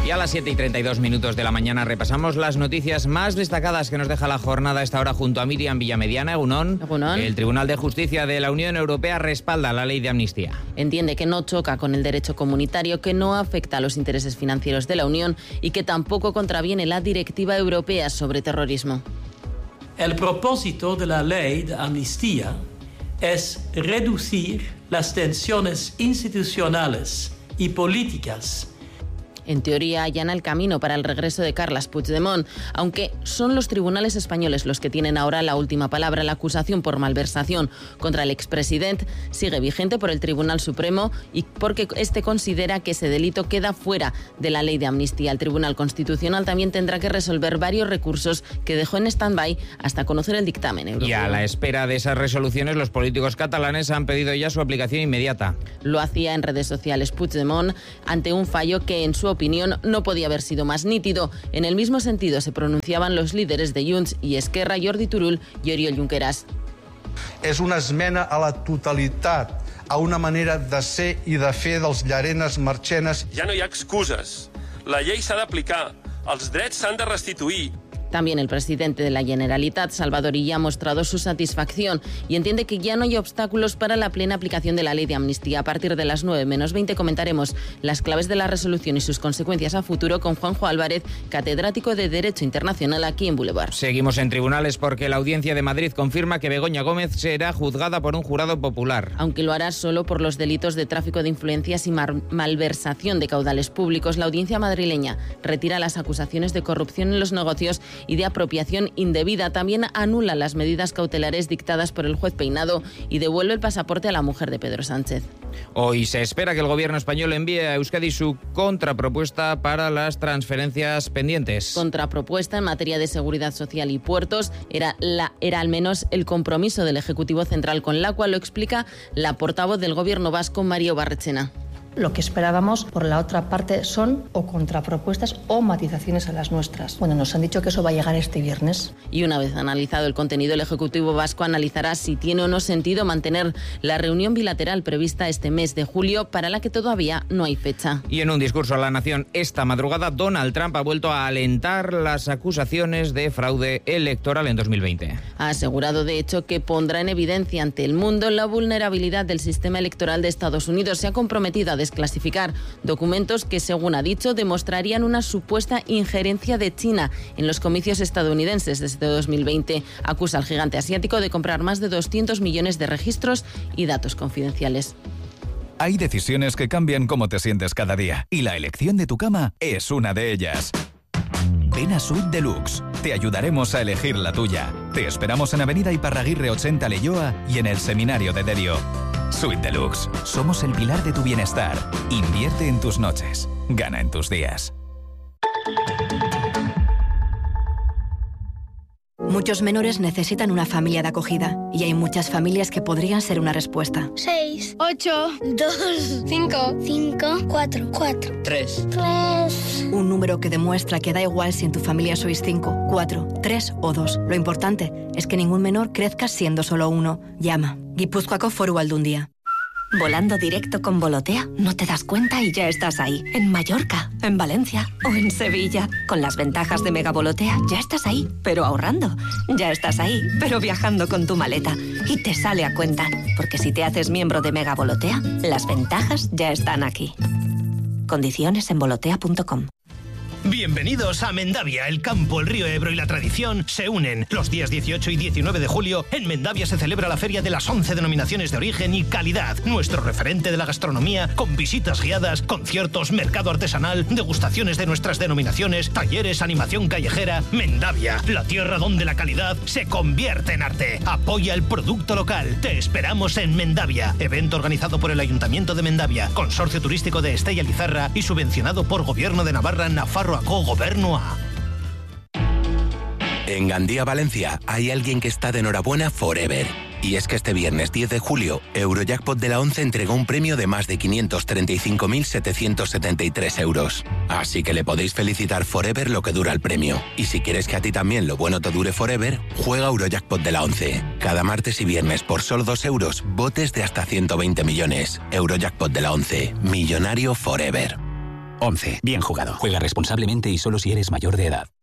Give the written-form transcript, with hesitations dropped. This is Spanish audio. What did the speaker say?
Y a las 7:32 de la mañana repasamos las noticias más destacadas que nos deja la jornada a esta hora junto a Miriam Villamediana. Egunon. El Tribunal de Justicia de la Unión Europea respalda la ley de amnistía. Entiende que no choca con el derecho comunitario, que no afecta a los intereses financieros de la Unión y que tampoco contraviene la Directiva Europea sobre terrorismo. El propósito de la ley de amnistía es reducir las tensiones institucionales y políticas. En teoría, allana el camino para el regreso de Carles Puigdemont, aunque son los tribunales españoles los que tienen ahora la última palabra. La acusación por malversación contra el expresidente sigue vigente por el Tribunal Supremo y porque este considera que ese delito queda fuera de la ley de amnistía. El Tribunal Constitucional también tendrá que resolver varios recursos que dejó en stand-by hasta conocer el dictamen europeo. Y a la espera de esas resoluciones, los políticos catalanes han pedido ya su aplicación inmediata. Lo hacía en redes sociales Puigdemont ante un fallo que, en su opinión, no podía haber sido más nítido. En el mismo sentido se pronunciaban los líderes de Junts i Esquerra, Jordi Turull i Oriol Junqueras. És una esmena a la totalitat, a una manera de ser i de fer dels Llarenes Marchenes. Ja no hi ha excuses. La llei s'ha d'aplicar. Els drets s'han de restituir. También el presidente de la Generalitat, Salvador Illa, ha mostrado su satisfacción y entiende que ya no hay obstáculos para la plena aplicación de la ley de amnistía. A partir de las 9:20 comentaremos las claves de la resolución y sus consecuencias a futuro con Juanjo Álvarez, catedrático de Derecho Internacional aquí en Boulevard. Seguimos en tribunales porque la Audiencia de Madrid confirma que Begoña Gómez será juzgada por un jurado popular. Aunque lo hará solo por los delitos de tráfico de influencias y malversación de caudales públicos, la Audiencia madrileña retira las acusaciones de corrupción en los negocios y de apropiación indebida. También anula las medidas cautelares dictadas por el juez Peinado y devuelve el pasaporte a la mujer de Pedro Sánchez. Hoy se espera que el gobierno español envíe a Euskadi su contrapropuesta para las transferencias pendientes. Contrapropuesta en materia de seguridad social y puertos era al menos el compromiso del Ejecutivo Central, con la cual lo explica la portavoz del gobierno vasco, Mario Barrechena. Lo que esperábamos por la otra parte son o contrapropuestas o matizaciones a las nuestras. Bueno, nos han dicho que eso va a llegar este viernes. Y una vez analizado el contenido, el Ejecutivo vasco analizará si tiene o no sentido mantener la reunión bilateral prevista este mes de julio, para la que todavía no hay fecha. Y en un discurso a la nación esta madrugada, Donald Trump ha vuelto a alentar las acusaciones de fraude electoral en 2020. Ha asegurado, de hecho, que pondrá en evidencia ante el mundo la vulnerabilidad del sistema electoral de Estados Unidos. Se ha comprometido a desclasificar documentos que, según ha dicho, demostrarían una supuesta injerencia de China en los comicios estadounidenses desde 2020. Acusa al gigante asiático de comprar más de 200 millones de registros y datos confidenciales. Hay decisiones que cambian cómo te sientes cada día, y la elección de tu cama es una de ellas. Ven a Suite Deluxe. Te ayudaremos a elegir la tuya. Te esperamos en Avenida Iparraguirre 80 Leioa y en el Seminario de Derio. Suite Deluxe. Somos el pilar de tu bienestar. Invierte en tus noches. Gana en tus días. Muchos menores necesitan una familia de acogida y hay muchas familias que podrían ser una respuesta. 6, 8, 2, 5, 4, 3. Un número que demuestra que da igual si en tu familia sois 5, 4, 3 o 2. Lo importante es que ningún menor crezca siendo solo uno. Llama. Gipuzkoako Foru Aldundia. Volando directo con Volotea, no te das cuenta y ya estás ahí. En Mallorca, en Valencia o en Sevilla. Con las ventajas de Mega Volotea, ya estás ahí, pero ahorrando. Ya estás ahí, pero viajando con tu maleta. Y te sale a cuenta, porque si te haces miembro de Mega Volotea, las ventajas ya están aquí. Condiciones en volotea.com. Bienvenidos a Mendavia. El campo, el río Ebro y la tradición se unen. Los días 18 y 19 de julio, en Mendavia se celebra la feria de las 11 denominaciones de origen y calidad. Nuestro referente de la gastronomía, con visitas guiadas, conciertos, mercado artesanal, degustaciones de nuestras denominaciones, talleres, animación callejera. Mendavia, la tierra donde la calidad se convierte en arte. Apoya el producto local. Te esperamos en Mendavia. Evento organizado por el Ayuntamiento de Mendavia, Consorcio Turístico de Estella Lizarra y subvencionado por Gobierno de Navarra, Nafarroa Gobernoa. En Gandía, Valencia, hay alguien que está de enhorabuena forever. Y es que este viernes 10 de julio, Eurojackpot de la 11 entregó un premio de más de 535.773 euros. Así que le podéis felicitar forever lo que dura el premio. Y si quieres que a ti también lo bueno te dure forever, juega Eurojackpot de la 11. Cada martes y viernes por solo 2 euros, botes de hasta 120 millones. Eurojackpot de la 11. Millonario forever. 11. Bien jugado. Juega responsablemente y solo si eres mayor de edad.